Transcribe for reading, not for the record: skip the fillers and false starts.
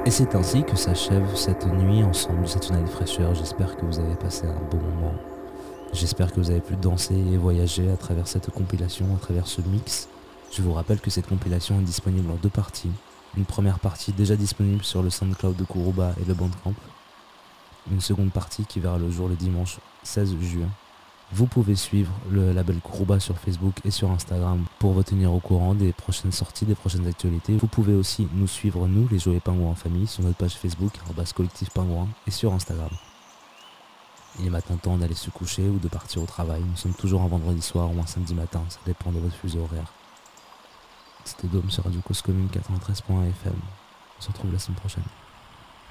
Et c'est ainsi que s'achève cette nuit ensemble, cette année de fraîcheur. J'espère que vous avez passé un bon moment. J'espère que vous avez pu danser et voyager à travers cette compilation, à travers ce mix. Je vous rappelle que cette compilation est disponible en 2 parties. Une première partie déjà disponible sur le SoundCloud de Kuruba et le Bandcamp. Une seconde partie qui verra le jour le dimanche 16 juin. Vous pouvez suivre le label Kuruba sur Facebook et sur Instagram pour vous tenir au courant des prochaines sorties, des prochaines actualités. Vous pouvez aussi nous suivre, nous, les Joyeux Pingouins en famille, sur notre page Facebook, @collectif pingouin, et sur Instagram. Il est maintenant temps d'aller se coucher ou de partir au travail. Nous sommes toujours un vendredi soir ou un samedi matin, ça dépend de votre fuseau horaire. C'était Dôme sur Radio Cause Commune 93.fm. On se retrouve la semaine prochaine.